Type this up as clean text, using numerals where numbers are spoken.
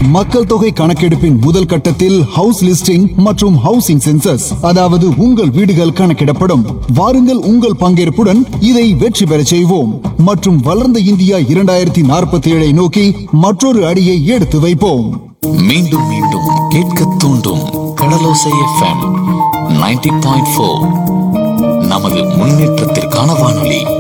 மக்கள் தொகை கணக்கெடுப்பின் முதல் கட்டத்தில் ஹவுஸ் லிஸ்டிங் மற்றும் ஹவுசிங் சென்சஸ், அதாவது உங்கள் வீடுகள் கணக்கிடப்படும். வாருங்கள், உங்கள் பங்கேற்புடன் இதை வெற்றி பெறச் செய்வோம் மற்றும் வளர்ந்த இந்தியா 2047 நோக்கி மற்றொரு அடியை எடுத்து வைப்போம். மீண்டும் மீண்டும் கேட்க தூண்டும் கடலோசை FM 90.4 நமது முன்னேற்றத்திற்கான வானொலி.